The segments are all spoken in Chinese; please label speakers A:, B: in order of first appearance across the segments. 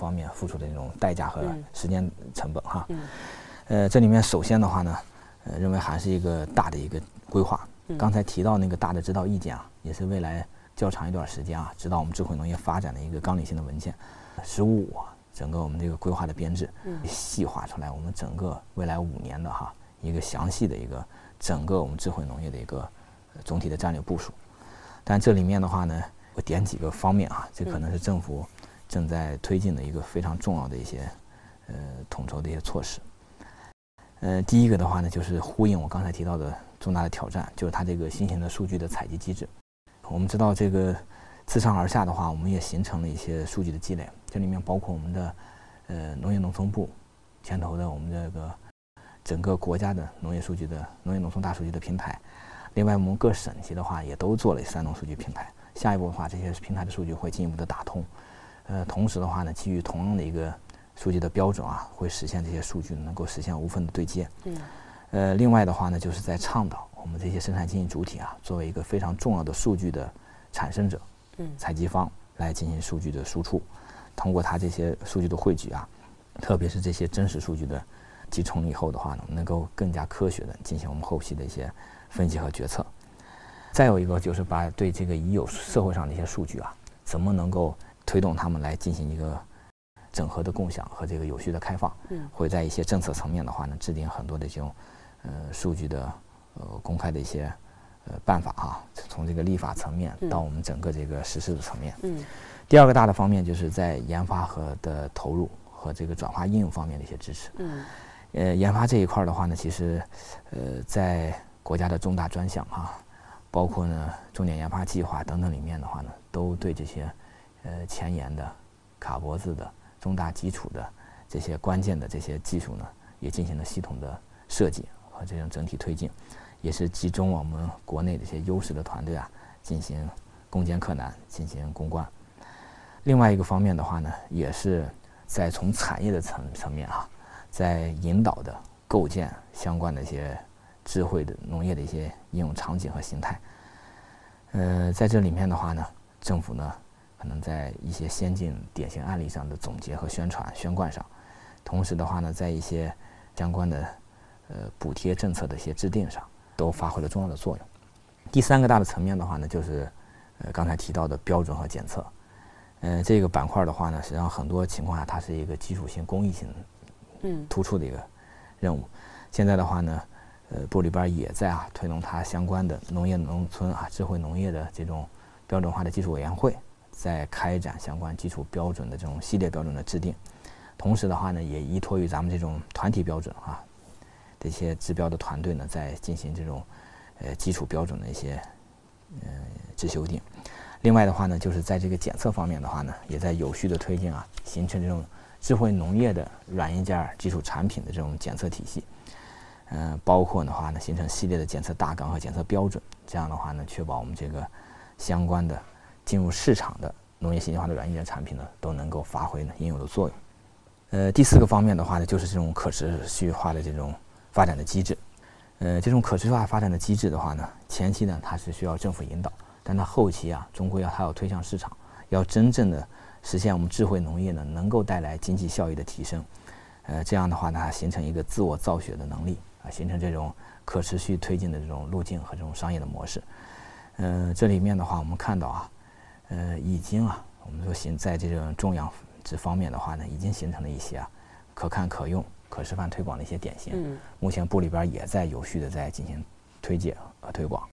A: 方面付出的这种代价和时间成本哈。这里面首先的话呢，认为还是一个大的一个规划。刚才提到那个大的指导意见啊，也是未来较长一段时间啊，指导我们智慧农业发展的一个纲领性的文件，15整个我们这个规划的编制，细化出来我们整个未来5年的哈一个详细的一个整个我们智慧农业的一个总体的战略部署。但这里面的话呢，我点几个方面啊，这可能是政府正在推进的一个非常重要的一些统筹的一些措施。第一个的话呢，就是呼应我刚才提到的重大的挑战，就是它这个新型的数据的采集机制。我们知道这个自上而下的话，我们也形成了一些数据的积累，这里面包括我们的农业农村部牵头的我们这个整个国家的农业数据的农业农村大数据的平台，另外我们各省级的话也都做了3农数据平台。下一步的话，这些平台的数据会进一步的打通，同时的话呢，基于同样的一个数据的标准啊，会实现这些数据能够实现无缝的对接。另外的话呢，就是在倡导我们这些生产经济主体啊，作为一个非常重要的数据的产生者、采集方来进行数据的输出，通过它这些数据的汇聚啊，特别是这些真实数据的集成以后的话呢，能够更加科学的进行我们后期的一些分析和决策。再有一个就是把对这个已有社会上的一些数据啊，怎么能够推动他们来进行一个整合的共享和这个有序的开放，会在一些政策层面的话呢，制定很多的这种数据的公开的一些办法啊，从这个立法层面到我们整个这个实施的层面。第二个大的方面就是在研发和的投入和这个转化应用方面的一些支持。研发这一块的话呢，其实在国家的重大专项啊，包括呢重点研发计划等等里面的话呢，都对这些前沿的、卡脖子的、重大基础的这些关键的这些技术呢，也进行了系统的设计和这种整体推进，也是集中我们国内的一些优势的团队啊，进行攻坚克难，进行攻关。另外一个方面的话呢，也是在从产业的层面啊，在引导的构建相关的一些智慧的农业的一些应用场景和形态。在这里面的话呢，政府呢可能在一些先进典型案例上的总结和宣传宣贯上，同时的话呢，在一些相关的补贴政策的一些制定上，都发挥了重要的作用。第三个大的层面的话呢，就是刚才提到的标准和检测。这个板块的话呢，实际上很多情况下它是一个基础性、公益性突出的一个任务。现在的话呢，部里边也在推动它相关的农业农村智慧农业的这种标准化的技术委员会，在开展相关基础标准的这种系列标准的制定。同时的话呢，也依托于咱们这种团体标准这些指标的团队呢，在进行这种基础标准的一些制修订。另外的话呢，就是在这个检测方面的话呢，也在有序的推进形成这种智慧农业的软硬件基础产品的这种检测体系。包括的话呢，形成系列的检测大纲和检测标准，这样的话呢，确保我们这个相关的进入市场的农业信息化的软硬件产品呢，都能够发挥应有的作用。第四个方面的话呢，就是这种可持续化的这种发展的机制。这种可持续化发展的机制的话呢，前期呢它是需要政府引导，但它后期终归它要推向市场，要真正的实现我们智慧农业呢能够带来经济效益的提升。这样的话呢，它形成一个自我造血的能力形成这种可持续推进的这种路径和这种商业的模式。这里面的话，我们看到已经我们说在这种种养殖方面的话呢，已经形成了一些可看可用、可示范推广的一些典型。目前部里边也在有序的在进行推介和推广。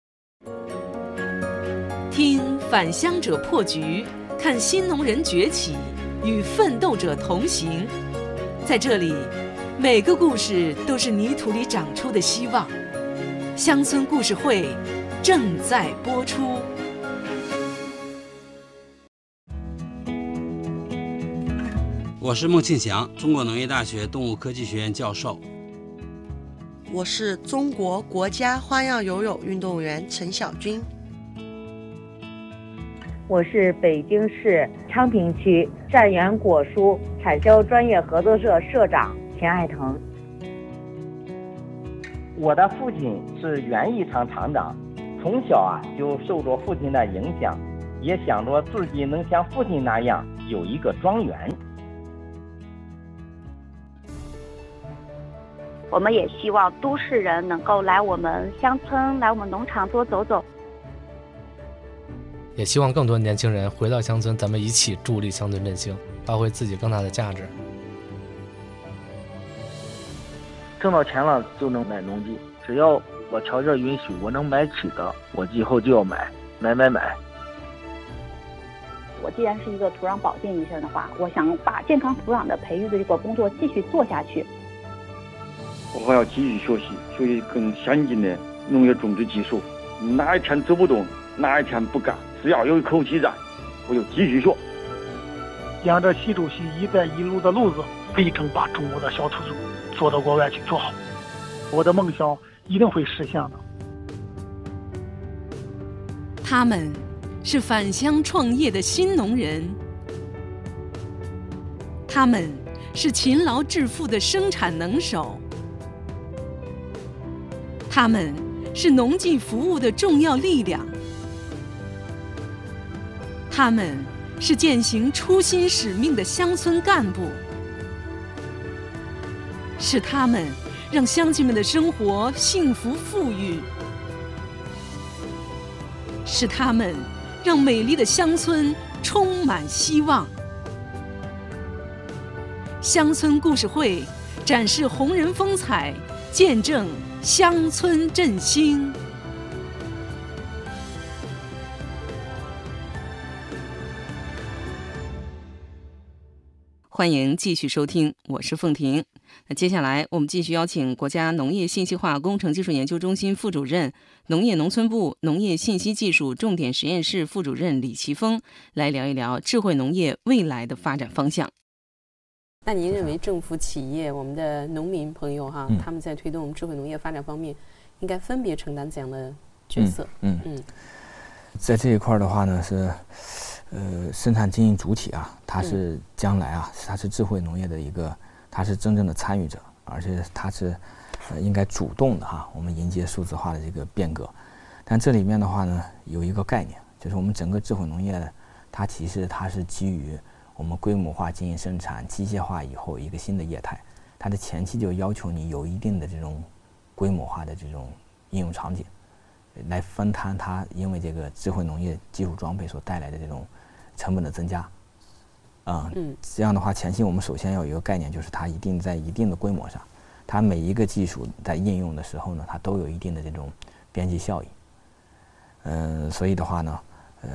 B: 听返乡者破局，看新农人崛起，与奋斗者同行。在这里，每个故事都是泥土里长出的希望。乡村故事会正在播出。
C: 我是孟庆祥，中国农业大学动物科技学院教授。
D: 我是中国国家花样游泳运动员陈晓军。
E: 我是北京市昌平区善源果蔬产销专业合作社社长田爱腾。
F: 我的父亲是园艺厂厂长，从小就受着父亲的影响，也想着自己能像父亲那样有一个庄园。
G: 我们也希望都市人能够来我们乡村、来我们农场多走走。
H: 也希望更多年轻人回到乡村，咱们一起助力乡村振兴，发挥自己更大的价值。
F: 挣到钱了就能买农机，只要我条件允许，我能买起的，我以后就要买。
G: 我既然是一个土壤保健医生的话，我想把健康土壤的培育的这个工作继续做下去。
I: 我还要继续学习更先进的农业种植技术。哪一天走不动，哪一天不干，只要有一口气在，我就继续学。
J: 沿着习主席“一带一路”的路子，力争把中国的小土猪做到国外去做好。我的梦想一定会实现的。
B: 他们是返乡创业的新农人，他们是勤劳致富的生产能手，他们是农技服务的重要力量，他们是践行初心使命的乡村干部，是他们让乡亲们的生活幸福富裕，是他们让美丽的乡村充满希望。乡村故事会展示红人风采，见证乡村振兴。欢迎继续收听，我是凤婷。那接下来我们继续邀请国家农业信息化工程技术研究中心副主任、农业农村部农业信息技术重点实验室副主任李奇峰来聊一聊智慧农业未来的发展方向。那您认为政府、企业、我们的农民朋友他们在推动智慧农业发展方面，应该分别承担怎样的角色？
A: 在这一块的话呢，是生产经营主体啊，它是将来啊，它是智慧农业的一个，它是真正的参与者，而且它是应该主动的我们迎接数字化的这个变革。但这里面的话呢，有一个概念，就是我们整个智慧农业，它其实它是基于我们规模化经营生产、机械化以后一个新的业态，它的前期就要求你有一定的这种规模化的这种应用场景，来分摊它因为这个智慧农业技术装备所带来的这种成本的增加。这样的话，前期我们首先要有一个概念，就是它一定在一定的规模上，它每一个技术在应用的时候呢，它都有一定的这种边际效益。所以的话呢，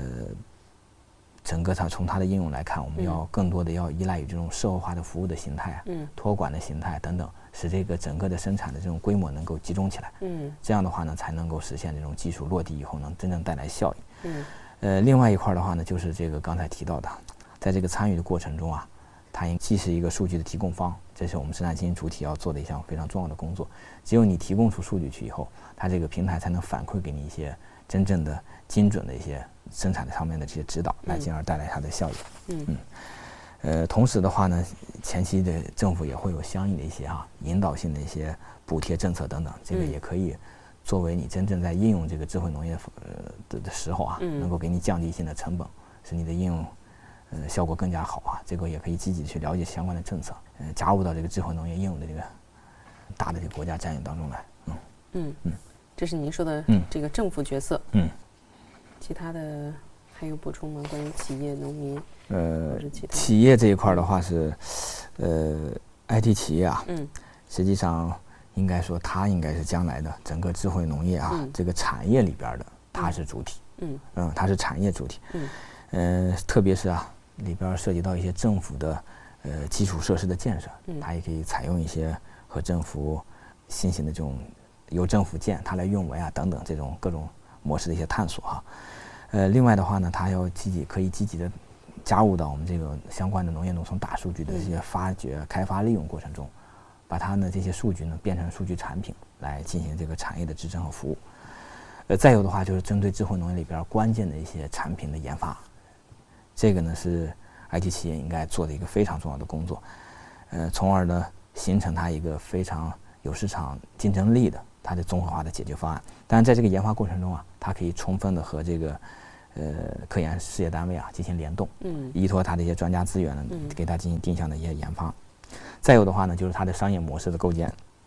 A: 整个它从它的应用来看，我们要更多的要依赖于这种社会化的服务的形态、托管的形态等等，使这个整个的生产的这种规模能够集中起来。这样的话呢，才能够实现这种技术落地以后能真正带来效益。另外一块的话呢，就是这个刚才提到的，在这个参与的过程中啊，它既是一个数据的提供方，这是我们生产经营主体要做的一项非常重要的工作。只有你提供出数据去以后，它这个平台才能反馈给你一些真正的精准的一些生产上面的这些指导，来进而带来它的效益。同时的话呢，前期的政府也会有相应的一些引导性的一些补贴政策等等，这个也可以作为你真正在应用这个智慧农业的时候能够给你降低一些的成本，使你的应用效果更加好这个也可以积极去了解相关的政策，加入到这个智慧农业应用的这个大的这个国家战略当中来。
B: 这是您说的这个政府角色。其他的还有补充吗？关于企业、农民或者其他？
A: 企业这一块的话是IT 企业实际上应该说它应该是将来的整个智慧农业这个产业里边的，它是主体。它是产业主体。特别是里边涉及到一些政府的基础设施的建设，它也可以采用一些和政府新型的这种由政府建它来运维等等这种各种模式的一些探索另外的话呢，它要可以积极的加入到我们这个相关的农业农村大数据的这些发掘、开发、利用过程中，把它呢这些数据呢变成数据产品来进行这个产业的支撑和服务。再有的话就是针对智慧农业里边关键的一些产品的研发，这个呢是 IT 企业应该做的一个非常重要的工作，从而呢形成它一个非常有市场竞争力的它的综合化的解决方案。当然在这个研发过程中它可以充分的和这个科研事业单位进行联动，依托它的一些专家资源呢，给它进行定向的一些研发。再有的话呢，就是它的商业模式的构建，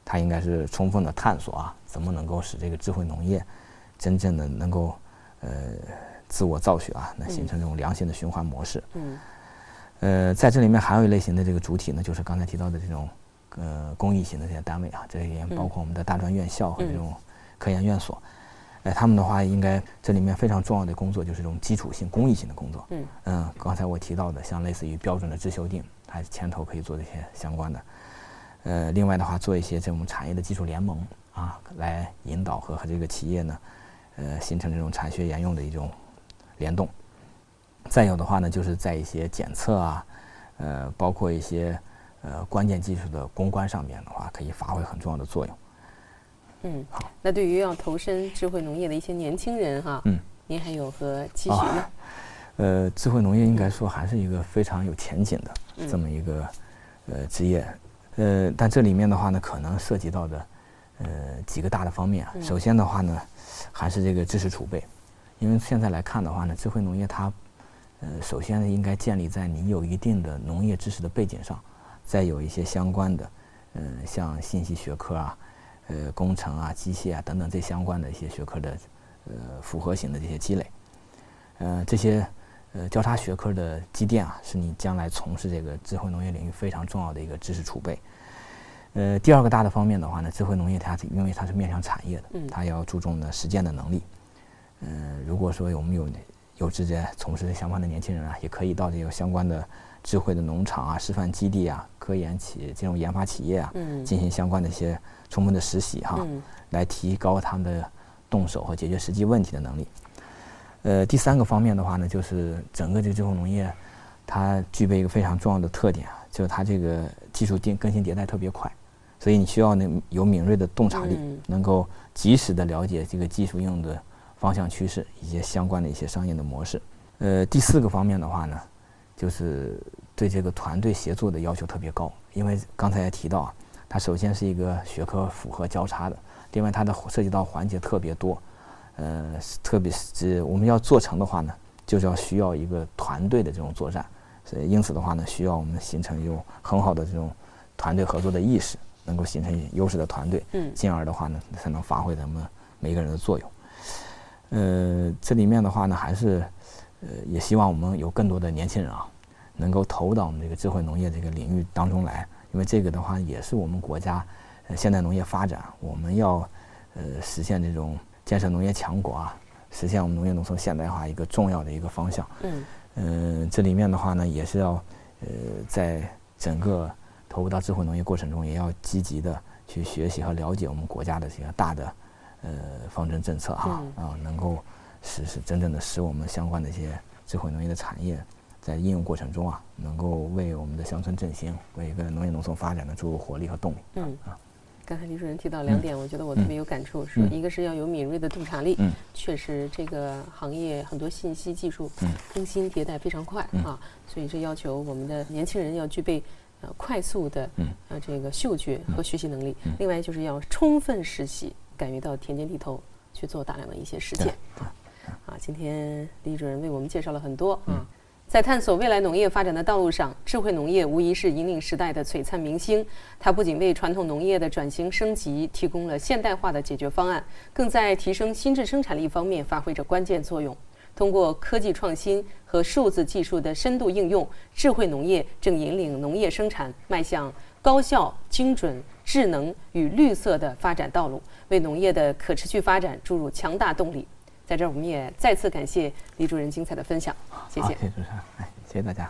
A: 它应该是充分的探索啊，怎么能够使这个智慧农业真正的能够自我造血啊，那形成这种良性的循环模式。在这里面还有一类型的这个主体呢，就是刚才提到的这种公益型的这些单位啊，这里面包括我们的大专院校和这种科研院所。他们的话，应该这里面非常重要的工作就是这种基础性、公益性的工作。刚才我提到的，像类似于标准的制修订，还是牵头可以做这些相关的。另外的话，做一些这种产业的技术联盟啊，来引导和这个企业呢，形成这种产学研用的一种联动。再有的话呢，就是在一些检测啊，包括一些关键技术的攻关上面的话，可以发挥很重要的作用。
K: 好。那对于要投身智慧农业的一些年轻人哈，您还有何期许呢？
A: 智慧农业应该说还是一个非常有前景的这么一个职业，但这里面的话呢，可能涉及到的几个大的方面。首先的话呢，还是这个知识储备，因为现在来看的话呢，智慧农业它首先应该建立在你有一定的农业知识的背景上，再有一些相关的像信息学科啊。工程啊、机械啊等等这相关的一些学科的复合型的这些积累，这些交叉学科的积淀啊，是你将来从事这个智慧农业领域非常重要的一个知识储备。第二个大的方面的话呢，智慧农业它因为它是面向产业的，它要注重的实践的能力。如果说我们有志在从事相关的年轻人啊，也可以到这个相关的智慧的农场啊、示范基地啊、科研企业这种研发企业啊，进行相关的一些充分的实习哈，来提高他们的动手和解决实际问题的能力。第三个方面的话呢，就是整个这个智慧农业，它具备一个非常重要的特点啊，就是它这个技术更新迭代特别快，所以你需要有敏锐的洞察力，能够及时的了解这个技术应用的方向趋势以及相关的一些商业的模式。第四个方面的话呢，就是对这个团队协作的要求特别高，因为刚才也提到啊，它首先是一个学科复合交叉的，另外它的涉及到环节特别多，特别是我们要做成的话呢，就是要需要一个团队的这种作战，所以因此的话呢，需要我们形成有很好的这种团队合作的意识，能够形成优势的团队，进而的话呢，才能发挥咱们每一个人的作用。这里面的话呢，还是也希望我们有更多的年轻人啊，能够投到我们这个智慧农业这个领域当中来，因为这个的话也是我们国家现代农业发展，我们要实现这种建设农业强国啊，实现我们农业农村现代化一个重要的一个方向。这里面的话呢，也是要在整个投入到智慧农业过程中，也要积极的去学习和了解我们国家的这个大的方针政策哈，能够真正的使我们相关的一些智慧农业的产业在应用过程中啊，能够为我们的乡村振兴、为一个农业农村发展的注入活力和动力。
K: 刚才李主任提到2点，我觉得我特别有感触，是一个是要有敏锐的洞察力，确实这个行业很多信息技术更新迭代非常快啊，所以这要求我们的年轻人要具备快速的这个嗅觉和学习能力。另外就是要充分实习，敢于到田间地头去做大量的一些实践。今天李主任为我们介绍了很多啊。在探索未来农业发展的道路上，智慧农业无疑是引领时代的璀璨明星。它不仅为传统农业的转型升级提供了现代化的解决方案，更在提升新质生产力方面发挥着关键作用。通过科技创新和数字技术的深度应用，智慧农业正引领农业生产迈向高效、精准、智能与绿色的发展道路，为农业的可持续发展注入强大动力。在这儿，我们也再次感谢李主任精彩的分享，谢谢。
A: 谢谢主持人，谢谢大家。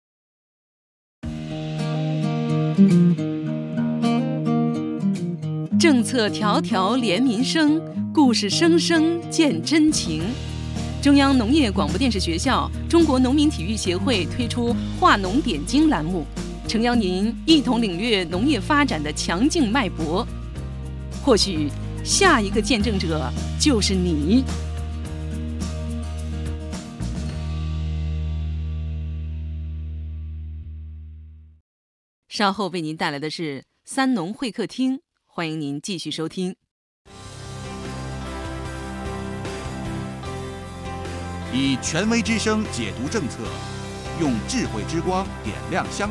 B: 政策条条连民生，故事声声见真情。中央农业广播电视学校、中国农民体育协会推出“化农点睛”栏目，诚邀您一同领略农业发展的强劲脉搏。或许下一个见证者就是你。稍后为您带来的是三农会客厅，欢迎您继续收听。
L: 以权威之声解读政策，用智慧之光点亮乡。